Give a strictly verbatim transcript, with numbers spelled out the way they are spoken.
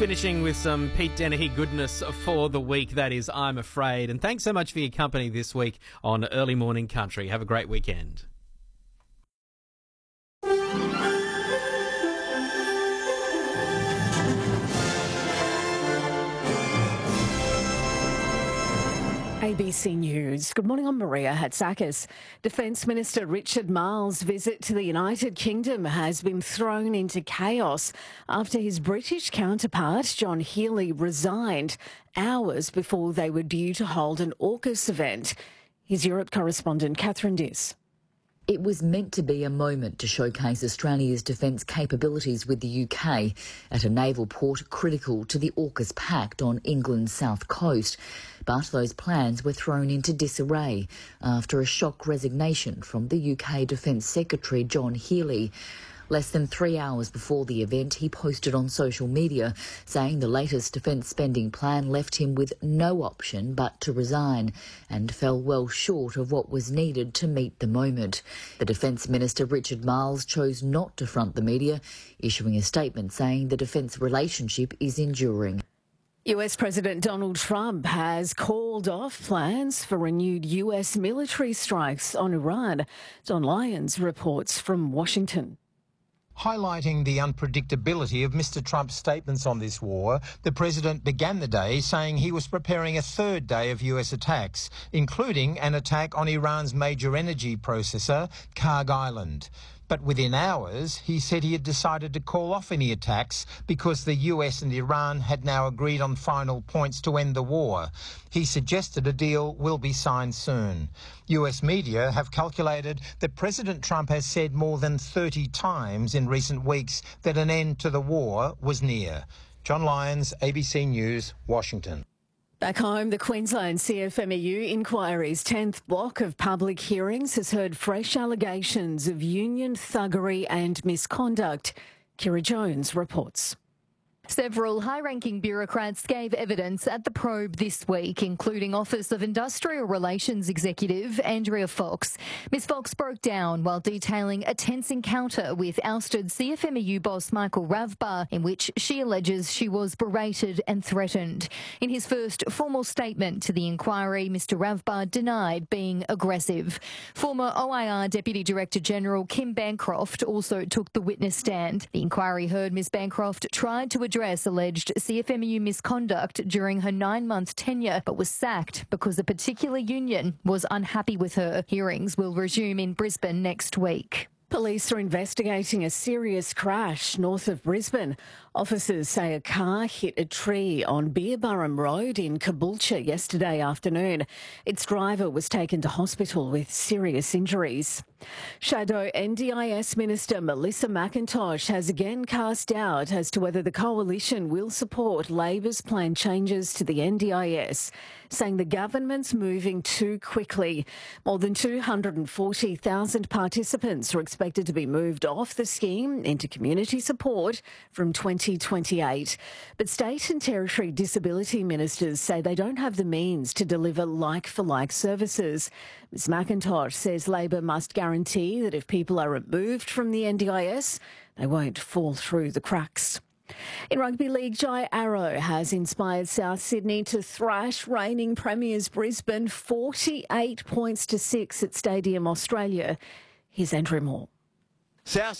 Finishing with some Pete Dennehy goodness for the week, that is I'm Afraid. And thanks so much for your company this week on Early Morning Country. Have a great weekend. A B C News. Good morning, I'm Maria Hatzakis. Defence Minister Richard Marles' visit to the United Kingdom has been thrown into chaos after his British counterpart, John Healey, resigned hours before they were due to hold an AUKUS event. Here's Europe correspondent Catherine Diss. It was meant to be a moment to showcase Australia's defence capabilities with the U K at a naval port critical to the AUKUS pact on England's south coast. But those plans were thrown into disarray after a shock resignation from the U K Defence Secretary John Healey. Less than three hours before the event, he posted on social media saying the latest defence spending plan left him with no option but to resign and fell well short of what was needed to meet the moment. The Defence Minister Richard Marles chose not to front the media, issuing a statement saying the defence relationship is enduring. U S President Donald Trump has called off plans for renewed U S military strikes on Iran. Don Lyons reports from Washington. Highlighting the unpredictability of Mister Trump's statements on this war, the president began the day saying he was preparing a third day of U S attacks, including an attack on Iran's major energy processor, Karg Island. But within hours, he said he had decided to call off any attacks because the U S and Iran had now agreed on final points to end the war. He suggested a deal will be signed soon. U S media have calculated that President Trump has said more than thirty times in recent weeks that an end to the war was near. John Lyons, A B C News, Washington. Back home, the Queensland C F M E U inquiry's tenth block of public hearings has heard fresh allegations of union thuggery and misconduct. Kira Jones reports. Several high-ranking bureaucrats gave evidence at the probe this week, including Office of Industrial Relations Executive Andrea Fox. Miz Fox broke down while detailing a tense encounter with ousted C F M E U boss Michael Ravbar, in which she alleges she was berated and threatened. In his first formal statement to the inquiry, Mister Ravbar denied being aggressive. Former O I R Deputy Director General Kim Bancroft also took the witness stand. The inquiry heard Miz Bancroft tried to address alleged C F M E U misconduct during her nine-month tenure, but was sacked because a particular union was unhappy with her. Hearings will resume in Brisbane next week. Police are investigating a serious crash north of Brisbane. Officers say a car hit a tree on Beerburrum Road in Caboolture yesterday afternoon. Its driver was taken to hospital with serious injuries. Shadow N D I S Minister Melissa McIntosh has again cast doubt as to whether the coalition will support Labor's planned changes to the N D I S, saying the government's moving too quickly. More than two hundred forty thousand participants are expected to be moved off the scheme into community support from twenty twenty-eight. But state and territory disability ministers say they don't have the means to deliver like-for-like services. Miz McIntosh says Labor must guarantee that if people are removed from the N D I S, they won't fall through the cracks. In rugby league, Jai Arrow has inspired South Sydney to thrash reigning premiers Brisbane forty-eight points to six at Stadium Australia. Here's Andrew Moore. South